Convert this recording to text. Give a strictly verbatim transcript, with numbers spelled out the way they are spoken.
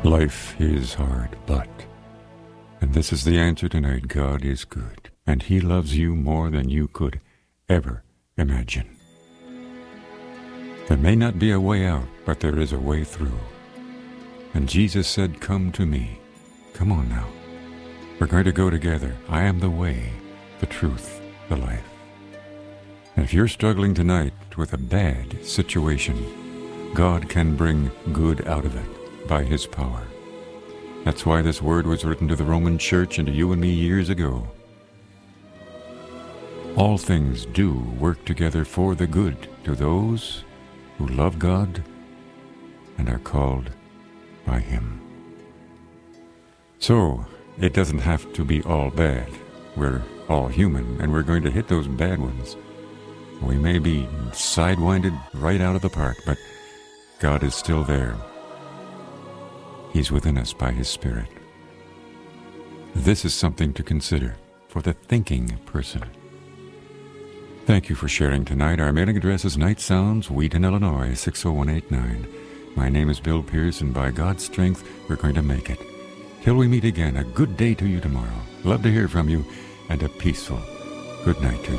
Life is hard, but, and this is the answer tonight, God is good, and He loves you more than you could ever imagine. There may not be a way out, but there is a way through. And Jesus said, come to me. Come on now. We're going to go together. I am the way, the truth, the life. And if you're struggling tonight with a bad situation, God can bring good out of it by His power. That's why this word was written to the Roman Church and to you and me years ago. All things do work together for the good to those who love God and are called by Him. So, it doesn't have to be all bad. We're all human, and we're going to hit those bad ones. We may be sidewinded right out of the park, but God is still there. He's within us by His Spirit. This is something to consider for the thinking person. Thank you for sharing tonight. Our mailing address is Night Sounds, Wheaton, Illinois, six oh one eight nine. My name is Bill Pierce, and by God's strength, we're going to make it. Till we meet again, a good day to you tomorrow. Love to hear from you, and a peaceful good night to you.